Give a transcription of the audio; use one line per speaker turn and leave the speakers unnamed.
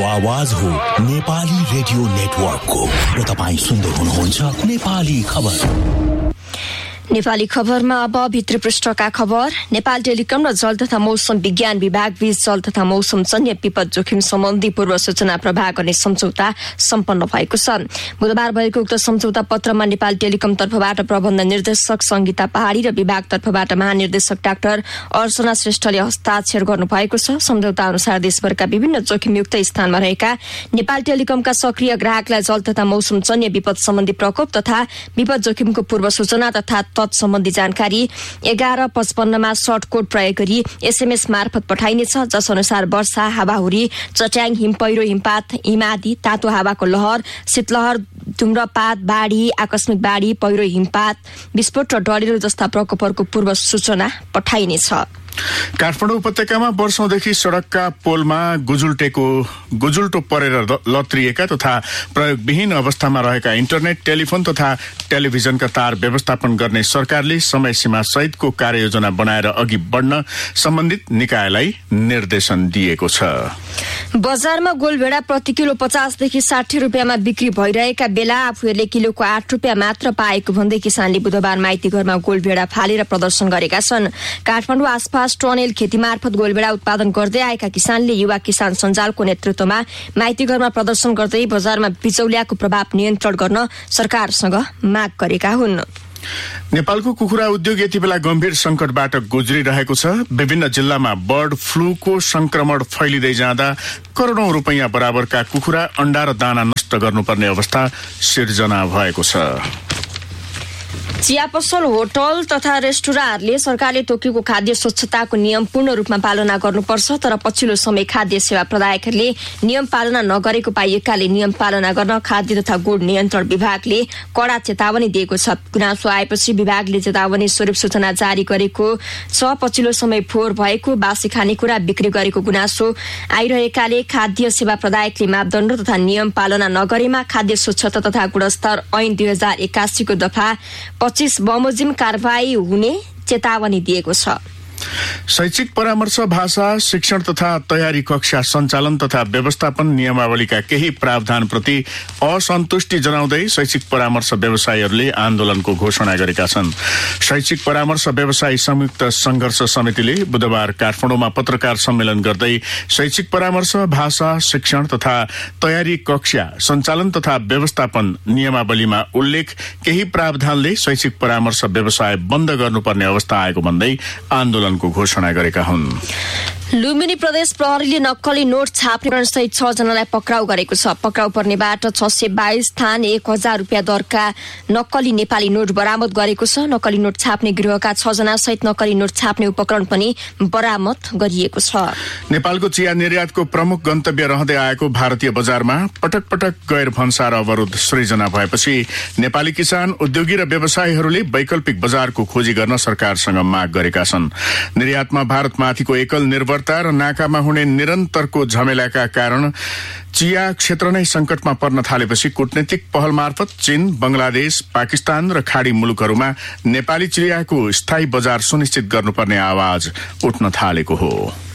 आवाज हो नेपाली रेडियो नेटवर्कको र तपाईं सुन्दै हुनुहुन्छ नेपाली खबर।
नेपाली खबरमा अब भित्री पृष्ठका खबर। नेपाल टेलिकम र जल तथा मौसम विज्ञान विभाग बीच जल तथा मौसम जन्य विपद जोखिम सम्बन्धी पूर्व सूचना प्रवाह गर्ने सम्झौता सम्पन्न भएको छ। बुधबार भएको उक्त सम्झौता पत्रमा नेपाल टेलिकम तर्फबाट प्रबन्ध निर्देशक संगीता पहाडी र विभाग तर्फबाट महानिर्देशक डाक्टर अर्चना श्रेष्ठले हस्ताक्षर गर्नुभएको छ। सम्झौता अनुसार देशभरका विभिन्न जोखिमयुक्त स्थानमा रहेका नेपाल टेलिकमका सक्रिय ग्राहकलाई जल तथा मौसम जन्य विपद सम्बन्धी प्रकोप तथा विपद जोखिमको पूर्व सूचना तथा तत्सम्बन्धी जानकारी 1155 मा सर्ट कोड प्रयोग गरी एसएमएस मार्फत पठाइनेछ, जस अनुसार वर्षा, हावाहुरी, चट्याङ, हिमपैह्रो, हिमपात, हिमादी, तातो हावाको लहर, शीतलहर, धुम्रपात, बाढी, आकस्मिक बाढी, पहिरो, हिमपात, विस्फोट र डढेलो जस्ता प्रकोपहरूको पूर्व सूचना पठाइनेछ।
काठमाडौँ उपत्यकामा वर्षौंदेखि सड़कका पोलमा गुजुल्टो परेर लत्रिएका तथा प्रयोगविहीन अवस्थामा रहेका इन्टरनेट, टेलिफोन तथा टेलिभिजनका तार व्यवस्थापन गर्ने सरकारले समय सीमा सहितको कार्ययोजना बनाएर अघि बढ्न सम्बन्धित निकायलाई निर्देशन दिएको छ।
बजारमा गोलभेडा प्रति किलो 50 देखि 60 रुपियाँमा बिक्री भइरहेका बेला आफूहरूले किलोको 8 रुपियाँ मात्र पाएको भन्दै किसानले बुधबार माइतीघरमा गोलभेडा फालेर प्रदर्शन गरेका छन्। काठमाडौँ आसपास टनेल खेती मार्फत गोलभेडा उत्पादन गर्दै आएका किसानले युवा किसान सञ्जालको नेतृत्वमा माइतीघरमा प्रदर्शन गर्दै बजारमा बिचौलियाको प्रभाव नियन्त्रण गर्न सरकारसँग माग गरेका हुन्।
नेपालको कुखुरा उद्योग यति बेला गम्भीर संकटबाट गुज्रिरहेको छ। विभिन्न जिल्लामा बर्ड फ्लूको संक्रमण फैलिँदै जाँदा करोडौं रुपैयाँ बराबरका कुखुरा अण्डा र दाना नष्ट गर्नुपर्ने अवस्था सिर्जना भएको छ।
चिया पसल, होटल तथा रेस्टुराँहरूले सरकारले तोकेको खाद्य स्वच्छताको नियम पूर्ण रूपमा पालना गर्नुपर्छ, तर पछिल्लो समय खाद्य सेवा प्रदायकहरूले नियम पालना नगरेको पाइएकाले नियम पालना गर्न खाद्य तथा गुण नियन्त्रण विभागले कड़ा चेतावनी दिएको छ। गुनासो आएपछि विभागले चेतावनी स्वरूप सूचना जारी गरेको छ। पछिल्लो समय फोहोर भएको, बासी खानेकुरा बिक्री गरेको गुनासो आइरहेकाले खाद्य सेवा प्रदायकले मापदण्ड तथा नियम पालना नगरेमा खाद्य स्वच्छता तथा गुणस्तर ऐन 2081 को दफा 25 बमोजिम कारबाही हुने चेतावनी दिएको छ।
शैक्षिक परामर्श, भाषा, शिक्षण तथा तयारी कक्षा सञ्चालन तथा व्यवस्थापन नियमावलीका केही प्रावधानप्रति असन्तुष्टि जनाउँदै शैक्षिक परामर्श व्यवसायीहरूले आन्दोलनको घोषणा गरेका छन्। शैक्षिक परामर्श व्यवसायी संयुक्त संघर्ष समितिले बुधबार काठमाडौँमा पत्रकार सम्मेलन गर्दै शैक्षिक परामर्श, भाषा, शिक्षण तथा तयारी कक्षा सञ्चालन तथा व्यवस्थापन नियमावलीमा उल्लेख केही प्रावधानले शैक्षिक परामर्श व्यवसाय बन्द गर्नुपर्ने अवस्था आएको भन्दै आन्दोलन को घोषणा गरेका हुन्।
लुम्बिनी प्रदेश प्रहरीले नक्कली नोट छाप्ने सहित 6 जनालाई पक्राउ गरेको छ। पक्राउ पर्नेबाट 622 थान 1000 रुपियाँ दरका नक्कली नेपाली नोट बरामद गरेको छ। नक्कली नोट छाप्ने गिरोहका 6 जना सहित नक्कली नोट छाप्ने उपकरण पनि बरामद गरिएको छ।
नेपालको चिया निर्यातको प्रमुख गन्तव्य रहँदै आएको भारतीय बजारमा पटक पटक गैर भन्सार अवरोध सृजना भएपछि नेपाली किसान, उद्योगी र व्यवसायीहरूले वैकल्पिक बजारको खोजी गर्न सरकारसँग माग गरेका छन्। निर्यातमा भारतमाथिको एकल निर्भरता र नाकामा हुने निरन्तरको झमेलाका कारण चिया क्षेत्र नै संकटमा पर्न थालेपछि कूटनीतिक पहल मार्फत चीन, बंगलादेश, पाकिस्तान र खाडी मुलुकहरूमा नेपाली चियाको स्थायी बजार सुनिश्चित गर्नुपर्ने आवाज उठ्न थालेको हो।